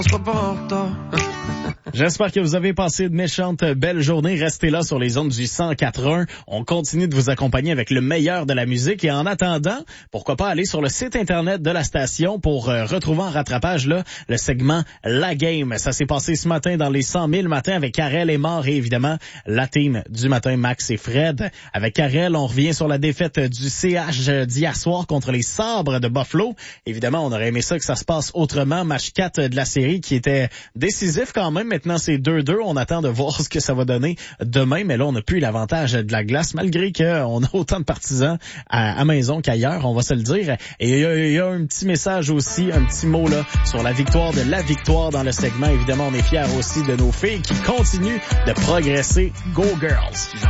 J'espère que vous avez passé de méchantes belles journées. Restez là sur les ondes du 104.1. On continue de vous accompagner avec le meilleur de la musique. Et en attendant, pourquoi pas aller sur le site internet de la station pour retrouver en rattrapage là le segment La Game. Ça s'est passé ce matin dans les 100 000 matins avec Karel et Mort et évidemment la team du matin, Max et Fred. Avec Karel, on revient sur la défaite du CH d'hier soir contre les Sabres de Buffalo. Évidemment, on aurait aimé ça que ça se passe autrement. Match 4 de la série qui était décisif quand même. Maintenant, c'est 2-2. On attend de voir ce que ça va donner demain. Mais là, on n'a plus l'avantage de la glace, malgré qu'on a autant de partisans à maison qu'ailleurs, on va se le dire. Et il y a un petit message aussi, un petit mot là sur la victoire dans le segment. Évidemment, on est fiers aussi de nos filles qui continuent de progresser. Go Girls!